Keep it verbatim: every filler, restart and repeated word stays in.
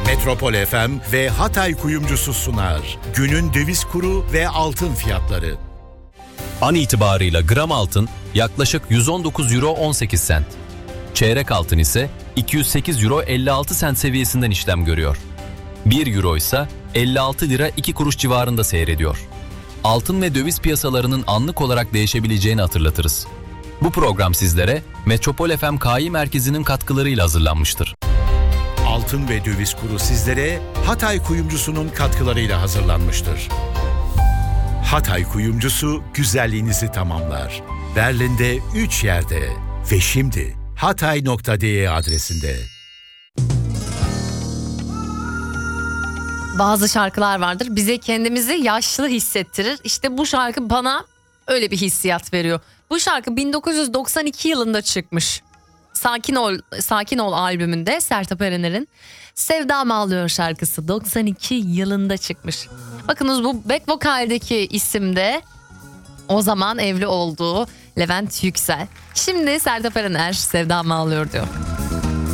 Metropol F M ve Hatay Kuyumcusu sunar. Günün döviz kuru ve altın fiyatları. An itibarıyla gram altın yaklaşık yüz on dokuz euro on sekiz sent. Çeyrek altın ise iki yüz sekiz euro elli altı sent seviyesinden işlem görüyor. bir euro ise elli altı lira iki kuruş civarında seyrediyor. Altın ve döviz piyasalarının anlık olarak değişebileceğini hatırlatırız. Bu program sizlere Metropol F M K I Merkezi'nin katkılarıyla hazırlanmıştır. Altın ve döviz kuru sizlere Hatay Kuyumcusu'nun katkılarıyla hazırlanmıştır. Hatay Kuyumcusu güzelliğinizi tamamlar. Berlin'de üç yerde ve şimdi hatay nokta de adresinde. Bazı şarkılar vardır, bize kendimizi yaşlı hissettirir. İşte bu şarkı bana öyle bir hissiyat veriyor. Bu şarkı bin dokuz yüz doksan iki yılında çıkmış. Sakin Ol, Sakin Ol albümünde Sertab Erener'in Sevdam Ağlıyor şarkısı doksan iki yılında çıkmış. Bakınız bu back vokaldeki isim de o zaman evli olduğu Levent Yüksel. Şimdi Sertab Erener Sevdam Ağlıyor diyor.